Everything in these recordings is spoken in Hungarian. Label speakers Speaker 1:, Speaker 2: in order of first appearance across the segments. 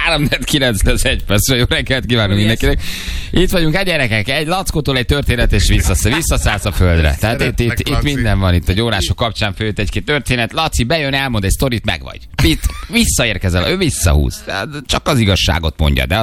Speaker 1: 3-9 lesz 1 percre. Jó reggelt kívánunk mindenkinek. Itt vagyunk, gyerekek, egy lackótól egy történet, és visszaszállsz a földre. Tehát itt minden van, itt a gyónások kapcsán főtt egy-két történet. Laci bejön, elmond egy sztorit, meg vagy. Itt visszaérkezel, ő visszahúz. Csak az igazságot mondja, de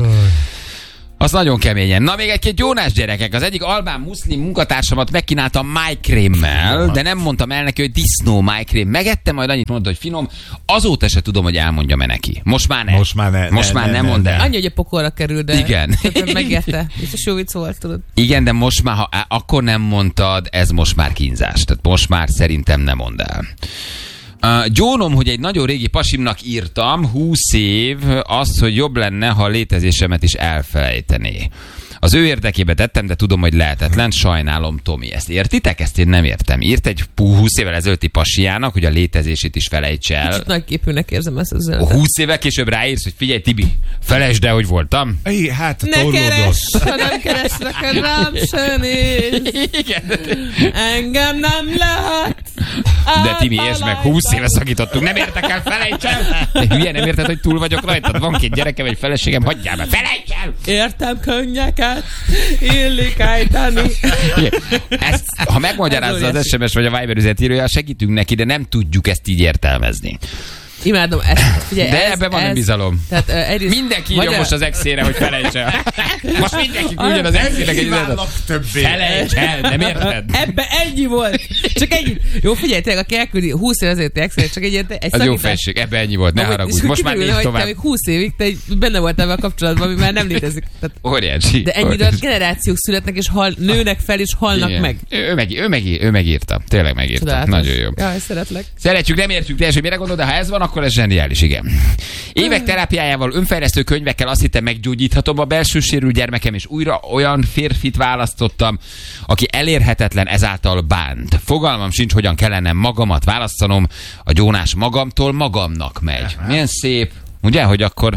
Speaker 1: az nagyon keményen. Na, még egy-két Jónás, gyerekek. Az egyik albán muszlim munkatársamat megkínáltam májkrémmel, de nem mondtam el neki, hogy disznó májkrém. Megettem, majd annyit mondta, hogy finom. Azóta se tudom, hogy elmondjam-e neki. Most már nem. Most már nem mondd el.
Speaker 2: Annyi, hogy a pokolra kerül, de
Speaker 1: igen.
Speaker 2: Megérte. Biztos jó vicc volt, tudod.
Speaker 1: Igen, de most már, ha akkor nem mondtad, ez most már kínzás. Tehát most már szerintem nem mondd el. Gyónom, hogy egy nagyon régi pasimnak írtam 20 év azt, hogy jobb lenne, ha a létezésemet is elfelejtené. Az ő érdekébe tettem, de tudom, hogy lehetetlen. Sajnálom, Tomi. Ezt értitek? Ezt én nem értem. Írt egy 20 évvel ezelőtti pasiának, hogy a létezését is felejts el.
Speaker 2: Kicsit nagyképűnek érzem ezt az üzenetet.
Speaker 1: 20 évvel később ráírsz, hogy figyelj, Tibi, felejtsd el, hogy voltam.
Speaker 3: Hát,
Speaker 2: ne keresd, ha nem keresnek, rám se néz.
Speaker 1: Igen.
Speaker 2: Engem nem lehet.
Speaker 1: De Timi, értsd meg, 20 éve szakítottunk, nem értek el, felejts el! De hülye, nem érted, hogy túl vagyok rajtad? Van 2 gyerekem, egy feleségem, hagyjál be, felejts el!
Speaker 2: Értem könnyeket, illik ejteni.
Speaker 1: Ezt, ha megmagyarázza az SMS vagy a Viber üzenetírója, segítünk neki, de nem tudjuk ezt így értelmezni.
Speaker 2: Imádom ezt. Figyelj,
Speaker 1: de ebben van bizalom.
Speaker 2: Tehát,
Speaker 1: mindenki írja most az exére, hogy felejts el. Most mindenki küldjön az exének egy üzenetet. Felejts el, nem érted?
Speaker 2: Ebben ennyi volt. Csak ennyi. Jó, figyelj, tényleg, aki elküldi 20 év azért exére, csak egy
Speaker 1: az jó felség, ebben ennyi volt, ne haragudj. Most már nézd tovább.
Speaker 2: Te még 20 évig te benne voltál ebben a kapcsolatban, ami már nem létezik.
Speaker 1: Óriási.
Speaker 2: De ennyi időt generációk születnek, és nőnek fel, és halnak meg.
Speaker 1: Ő megírta. Tényleg megírta.
Speaker 2: Csodálatos.
Speaker 1: Nagyon jó.
Speaker 2: Jaj, szeretlek.
Speaker 1: Szeretjük, nem értjük teljesen, mire gondol, de ha ez van, akkor ez zseniális, igen. Évek terápiájával, önfejlesztő könyvekkel azt hittem, meggyógyíthatom a belső sérült gyermekem, és újra olyan férfit választottam, aki elérhetetlen, ezáltal bánt. Fogalmam sincs, hogyan kellene magamat választanom, a gyónás magamtól magamnak megy. Milyen szép, ugye, hogy akkor...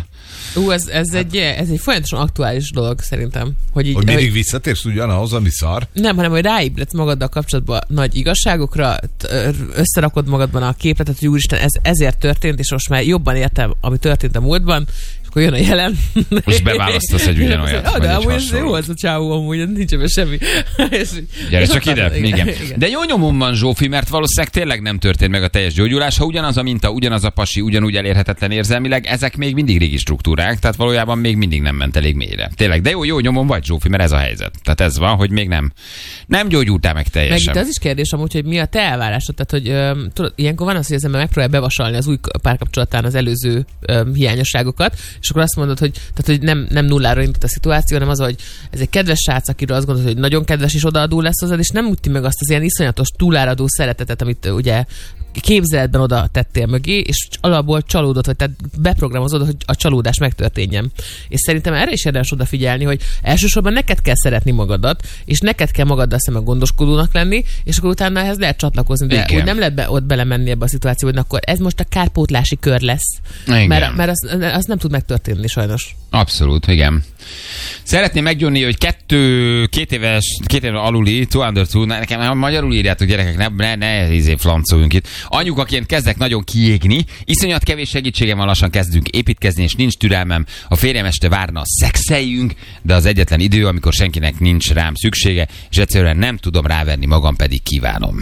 Speaker 2: Ez egy folyamatosan aktuális dolog szerintem. Hogy
Speaker 3: mindig visszatérsz ugyanahoz, ami szar?
Speaker 2: Nem, hanem hogy ráébredsz magaddal kapcsolatban nagy igazságokra, összerakod magadban a képletet, hogy úristen, ez ezért történt, és most már jobban értem, ami történt a múltban, és akkor jön a jelen.
Speaker 1: Most beválasztasz egy ugyanolyat.
Speaker 2: De amúgy ez jó az a csávó, amúgy nincs ebben semmi.
Speaker 1: Gyere csak ide. Igen. De jó nyomom van, Zsófi, mert valószínűleg tényleg nem történt meg a teljes gyógyulás. Ha ugyanaz a minta, ugyanaz a pasi, ugyanúgy elérhetetlen érzelmileg, ezek még mindig régi struktúrák, tehát valójában még mindig nem ment elég mélyre. Tényleg, de jó nyomom vagy, Zsófi, mert ez a helyzet. Tehát ez van, hogy még nem gyógyultál meg teljesen.
Speaker 2: Meg itt az is kérdés amúgy, hogy mi a te elvárásod, tehát hogy tudod, ilyenkor van az, hogy az ember megpróbálja bevasalni az új párkapcsolatán az előző hiányosságokat, és akkor azt mondod, hogy nem nullára indult a szituáció, hanem az, hogy ez egy kedves srác, akiről azt gondolod, hogy nagyon kedves és odaadó lesz hozzád, és nem úti meg azt az ilyen iszonyatos túláradó szeretetet, amit ugye képzeletben oda tettél mögé, és alapból csalódott, vagy tehát beprogramozod, hogy a csalódás megtörténjen. És szerintem erre is érdemes odafigyelni, hogy elsősorban neked kell szeretni magadat, és neked kell magaddal szemben gondoskodónak lenni, és akkor utána ehhez lehet csatlakozni, de úgy nem lehet ott belemenni ebbe a szituációba, hogy akkor ez most a kárpótlási kör lesz. Mert az nem tud megtörténni sajnos.
Speaker 1: Abszolút, igen. Szeretném meggyónni, hogy két éves aluli, 202, nekem magyarul írjátok, gyerekek, ne flancoljunk itt. Anyukaként kezdek nagyon kiégni, iszonyat kevés segítségem van, lassan kezdünk építkezni, és nincs türelmem. A férjem este várna, szexeljünk, de az egyetlen idő, amikor senkinek nincs rám szüksége, és egyszerűen nem tudom ráverni magam, pedig kívánom.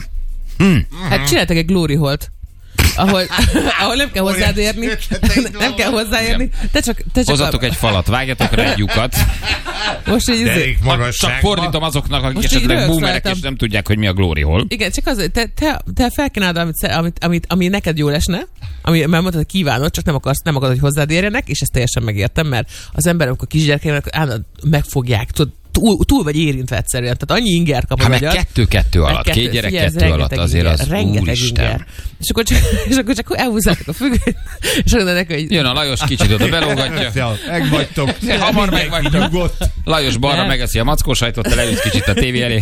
Speaker 2: Hát csináltak egy glory holt. Ahol nem kell hozzád érni. Nem kell hozzáérni. Te csak
Speaker 1: hozzatok egy falat, vágjatok rá egy lyukat.
Speaker 2: Most így
Speaker 1: csak fordítom azoknak, akik esetleg boomerek, és nem tudják, hogy mi a glory hole.
Speaker 2: Igen, csak az, te felkínálod, ami neked jól esne, mert mondtad, hogy kívánod, csak nem akarod, hogy hozzád érjenek, és ezt teljesen megértem, mert az ember, amikor kisgyerekeinek megfogják, túl vagy érintve egyszerűen. Tehát annyi inger kap a magyar.
Speaker 1: 2-2 alatt. 2 gyerek 2 alatt azért inger, az úristen.
Speaker 2: És akkor csak elhúzzátok a függönyt, és akkor neki, hogy...
Speaker 1: Jön a Lajos, kicsit oda belógatja.
Speaker 3: Megvagytok.
Speaker 1: Hamar megvagytok. Lajos balra megeszi a mackósajtot, te leülsz kicsit a tévé elé.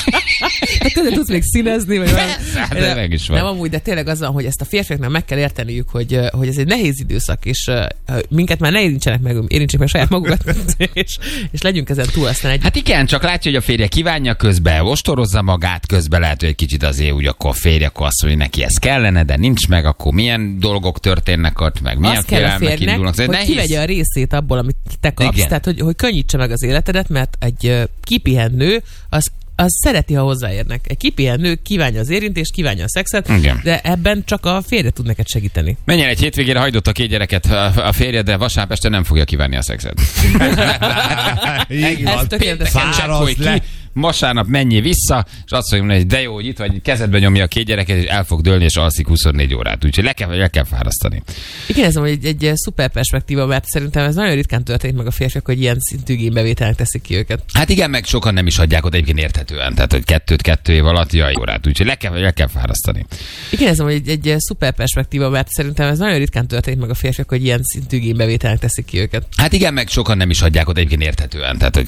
Speaker 2: Hát közben tudsz még színezni, vagy
Speaker 1: de meg is van.
Speaker 2: Nem amúgy, de tényleg az van, hogy ezt a férfiaknak meg kell érteniük, hogy ez egy nehéz időszak, és minket már ne érintsenek meg saját magukat, és legyünk ezen túl aztán egy.
Speaker 1: Hát igen, csak látja, hogy a férje kívánja, közben ostorozza magát, közben lehet, hogy egy kicsit azért úgy akkor a férje, akkor azt mondja, hogy neki ez kell, kellene, de nincs meg, akkor milyen dolgok történnek ott, meg milyen
Speaker 2: azt kell a
Speaker 1: félelmek
Speaker 2: férjnek,
Speaker 1: indulnak.
Speaker 2: hogy kivegye a részét abból, amit te kapsz,
Speaker 1: Igen.
Speaker 2: tehát hogy könnyítse meg az életedet, mert egy kipihent nő, az szereti, ha hozzáérnek. Egy kipihent nő kívánja az érintést, kívánja a szexet,
Speaker 1: Igen.
Speaker 2: de ebben csak a férje tud neked segíteni.
Speaker 1: Menjen egy hétvégére, hagyd ott a 2 gyereket a férjed, de vasárnap este nem fogja kívánni a szexet.
Speaker 3: Így
Speaker 2: Ez
Speaker 3: van.
Speaker 2: tökéletes.
Speaker 1: Csekkolj ki, vasárnap menjél vissza, és azt mondja, hogy de jó, hogy itt vagy, kezedbe nyomja a 2 gyereket, és el fog dőlni, és alszik 24 órát. Úgyhogy le kell fárasztani.
Speaker 2: Igen, ez hogy egy szuper perspektíva, mert szerintem ez nagyon ritkán történik meg a férfiak, hogy ilyen szintű igénybevételnek teszik ki őket.
Speaker 1: Hát igen, meg sokan nem is hagyják ott egyébként érthetően. Tehát, hogy 2 év alatt, jaj, órát. Úgyhogy le kell fárasztani.
Speaker 2: Igen, ez hogy egy szuper perspektíva, mert szerintem ez nagyon ritkán történik meg a férfiak, hogy ilyen szintű igénybevételnek teszik ki őket.
Speaker 1: Hát igen, meg sokan nem is hagyják ott egyébként érthetően. Tehát, hogy